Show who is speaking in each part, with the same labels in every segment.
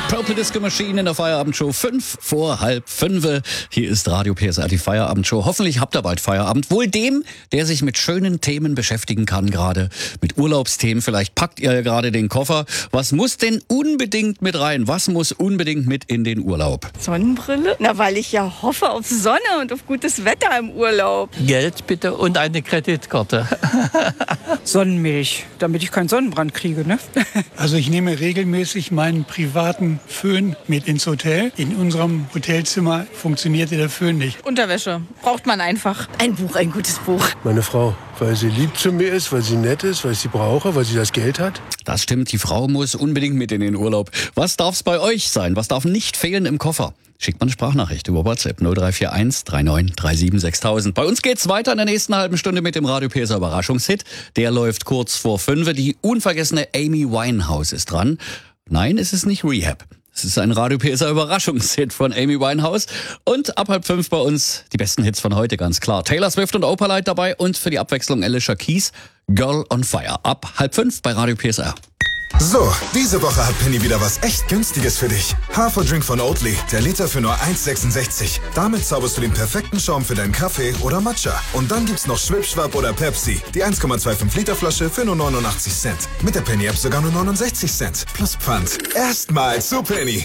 Speaker 1: Purple Disco Machine in der Feierabendshow 5:05. Hier ist Radio PSR, die Feierabendshow. Hoffentlich habt ihr bald Feierabend. Wohl dem, der sich mit schönen Themen beschäftigen kann gerade. Mit Urlaubsthemen. Vielleicht packt ihr ja gerade den Koffer. Was muss denn unbedingt mit rein? Was muss unbedingt mit in den Urlaub?
Speaker 2: Sonnenbrille? Na, weil ich ja hoffe auf Sonne und auf gutes Wetter im Urlaub.
Speaker 3: Geld bitte und eine Kreditkarte.
Speaker 4: Sonnenmilch, damit ich keinen Sonnenbrand kriege, ne?
Speaker 5: Also ich nehme regelmäßig meinen privaten Föhn mit ins Hotel. In unserem Hotelzimmer funktionierte der Föhn nicht.
Speaker 2: Unterwäsche. Braucht man einfach. Ein Buch, ein gutes Buch.
Speaker 6: Meine Frau, weil sie lieb zu mir ist, weil sie nett ist, weil ich sie brauche, weil sie das Geld hat.
Speaker 1: Das stimmt, die Frau muss unbedingt mit in den Urlaub. Was darf's bei euch sein? Was darf nicht fehlen im Koffer? Schickt man eine Sprachnachricht über WhatsApp 0341 3937 6000. Bei uns geht's weiter in der nächsten halben Stunde mit dem Radio PSR Überraschungshit. Der läuft kurz vor 5. Die unvergessene Amy Winehouse ist dran. Nein, es ist nicht Rehab. Es ist ein Radio PSR Überraschungshit von Amy Winehouse. Und ab 4:30 bei uns die besten Hits von heute, ganz klar. Taylor Swift und Opalite dabei und für die Abwechslung Alicia Keys, Girl on Fire. Ab 4:30 bei Radio PSR.
Speaker 7: So, diese Woche hat Penny wieder was echt Günstiges für dich. Haferdrink von Oatly, der Liter für nur 1,66. Damit zauberst du den perfekten Schaum für deinen Kaffee oder Matcha. Und dann gibt's noch Schwipschwap oder Pepsi, die 1,25 Liter Flasche für nur 89 Cent. Mit der Penny-App sogar nur 69 Cent. Plus Pfand. Erstmal zu Penny.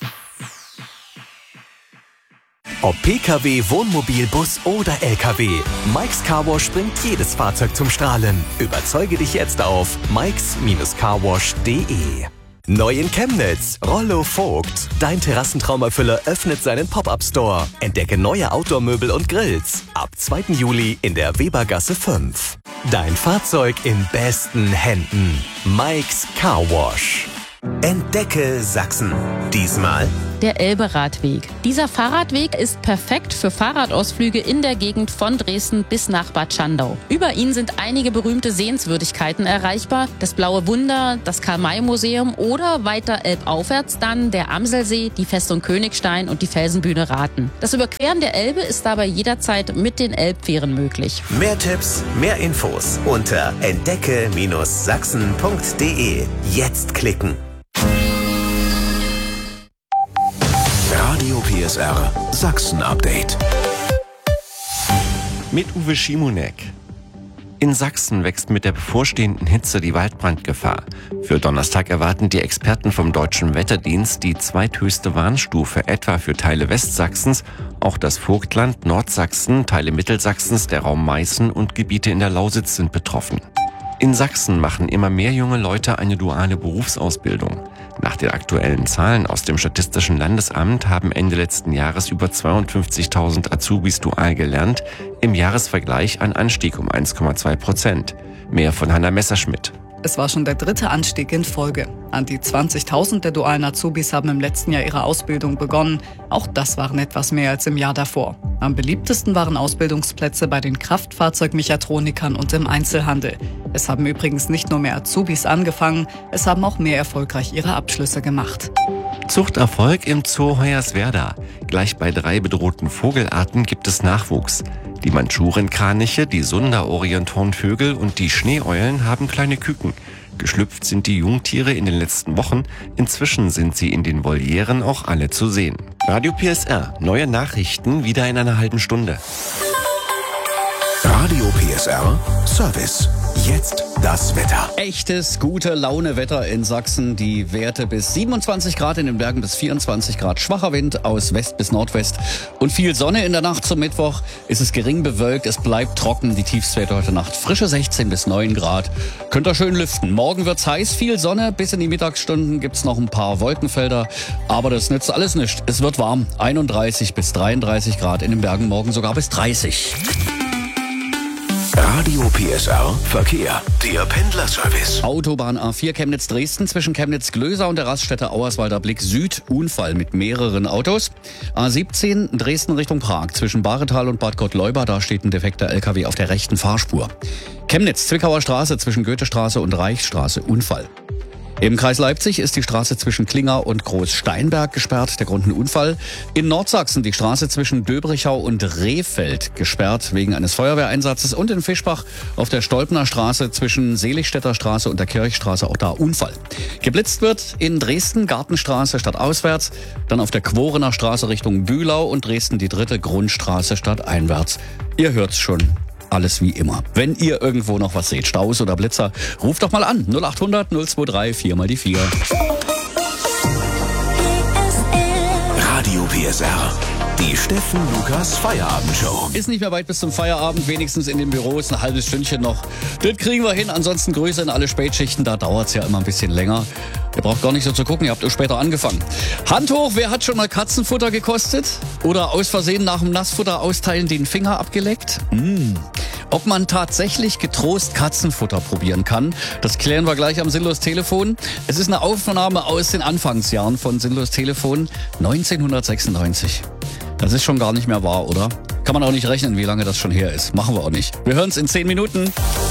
Speaker 8: Ob PKW, Wohnmobil, Bus oder LKW, Mike's Carwash bringt jedes Fahrzeug zum Strahlen. Überzeuge dich jetzt auf mikes-carwash.de. Neu in Chemnitz, Rollo Vogt. Dein Terrassentraumerfüller öffnet seinen Pop-Up-Store. Entdecke neue Outdoor-Möbel und Grills. Ab 2. Juli in der Webergasse 5. Dein Fahrzeug in besten Händen. Mike's Carwash. Entdecke Sachsen. Diesmal
Speaker 9: der Elbe-Radweg. Dieser Fahrradweg ist perfekt für Fahrradausflüge in der Gegend von Dresden bis nach Bad Schandau. Über ihn sind einige berühmte Sehenswürdigkeiten erreichbar. Das Blaue Wunder, das Karl-May-Museum oder weiter elbaufwärts dann der Amselsee, die Festung Königstein und die Felsenbühne Rathen. Das Überqueren der Elbe ist dabei jederzeit mit den Elbfähren möglich.
Speaker 8: Mehr Tipps, mehr Infos unter entdecke-sachsen.de. Jetzt klicken.
Speaker 10: Radio PSR Sachsen-Update.
Speaker 11: Mit Uwe Schimonek. In Sachsen wächst mit der bevorstehenden Hitze die Waldbrandgefahr. Für Donnerstag erwarten die Experten vom Deutschen Wetterdienst die zweithöchste Warnstufe, etwa für Teile Westsachsens, auch das Vogtland, Nordsachsen, Teile Mittelsachsens, der Raum Meißen und Gebiete in der Lausitz sind betroffen. In Sachsen machen immer mehr junge Leute eine duale Berufsausbildung. Nach den aktuellen Zahlen aus dem Statistischen Landesamt haben Ende letzten Jahres über 52.000 Azubis dual gelernt, im Jahresvergleich ein Anstieg um 1,2%. Mehr von Hanna Messerschmidt.
Speaker 12: Es war schon der 3. Anstieg in Folge. An die 20.000 der dualen Azubis haben im letzten Jahr ihre Ausbildung begonnen. Auch das waren etwas mehr als im Jahr davor. Am beliebtesten waren Ausbildungsplätze bei den Kraftfahrzeugmechatronikern und im Einzelhandel. Es haben übrigens nicht nur mehr Azubis angefangen, es haben auch mehr erfolgreich ihre Abschlüsse gemacht.
Speaker 11: Zuchterfolg im Zoo Hoyerswerda. Gleich bei 3 bedrohten Vogelarten gibt es Nachwuchs. Die Mandschurienkraniche, die Sunder-Orienthornvögel und die Schneeeulen haben kleine Küken. Geschlüpft sind die Jungtiere in den letzten Wochen. Inzwischen sind sie in den Volieren auch alle zu sehen. Radio PSR, neue Nachrichten wieder in einer halben Stunde.
Speaker 10: Radio PSR Service. Jetzt das Wetter.
Speaker 1: Echtes gute Laune-Wetter in Sachsen. Die Werte bis 27 Grad, in den Bergen bis 24 Grad. Schwacher Wind aus West bis Nordwest und viel Sonne. In der Nacht zum Mittwoch ist es gering bewölkt. Es bleibt trocken. Die Tiefstwerte heute Nacht frische 16 bis 9 Grad. Könnt ihr schön lüften. Morgen wird's heiß, viel Sonne. Bis in die Mittagsstunden gibt's noch ein paar Wolkenfelder. Aber das nützt alles nichts. Es wird warm. 31 bis 33 Grad. In den Bergen morgen sogar bis 30.
Speaker 10: Radio PSR Verkehr. Der Pendlerservice.
Speaker 1: Autobahn A4 Chemnitz-Dresden zwischen Chemnitz-Glöser und der Raststätte Auerswalder Blick Süd. Unfall mit mehreren Autos. A17 Dresden Richtung Prag zwischen Bahretal und Bad Gottleuba. Da steht ein defekter LKW auf der rechten Fahrspur. Chemnitz-Zwickauer Straße zwischen Goethestraße und Reichsstraße. Unfall. Im Kreis Leipzig ist die Straße zwischen Klinger und Großsteinberg gesperrt. Der Grund ein Unfall. In Nordsachsen die Straße zwischen Döbrichau und Rehfeld gesperrt wegen eines Feuerwehreinsatzes. Und in Fischbach auf der Stolpener Straße zwischen Seligstädter Straße und der Kirchstraße auch da Unfall. Geblitzt wird in Dresden Gartenstraße stadtauswärts, dann auf der Quorener Straße Richtung Bühlau und Dresden die 3. Grundstraße stadteinwärts. Ihr hört's schon. Alles wie immer. Wenn ihr irgendwo noch was seht, Staus oder Blitzer, ruft doch mal an. 0800 023 4 mal die 4.
Speaker 10: Radio PSR. Die Steffen Lukas Feierabendshow.
Speaker 1: Ist nicht mehr weit bis zum Feierabend, wenigstens in den Büros, ein halbes Stündchen noch. Das kriegen wir hin, ansonsten Grüße in alle Spätschichten, da dauert's ja immer ein bisschen länger. Ihr braucht gar nicht so zu gucken, ihr habt auch später angefangen. Hand hoch, wer hat schon mal Katzenfutter gekostet? Oder aus Versehen nach dem Nassfutter austeilen den Finger abgeleckt? Ob man tatsächlich getrost Katzenfutter probieren kann, das klären wir gleich am Sinnlos Telefon. Es ist eine Aufnahme aus den Anfangsjahren von Sinnlos Telefon 1996. Das ist schon gar nicht mehr wahr, oder? Kann man auch nicht rechnen, wie lange das schon her ist. Machen wir auch nicht. Wir hören es in 10 Minuten.